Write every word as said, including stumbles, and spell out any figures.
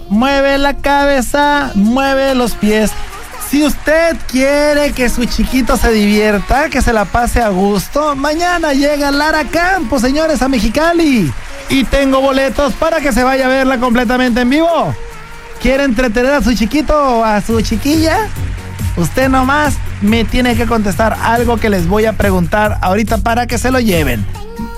mueve la cabeza, mueve los pies. Si usted quiere que su chiquito se divierta, que se la pase a gusto, mañana llega Lara Campos, señores, a Mexicali. Y tengo boletos para que se vaya a verla completamente en vivo. ¿Quiere entretener a su chiquito o a su chiquilla? Usted nomás me tiene que contestar algo que les voy a preguntar ahorita para que se lo lleven.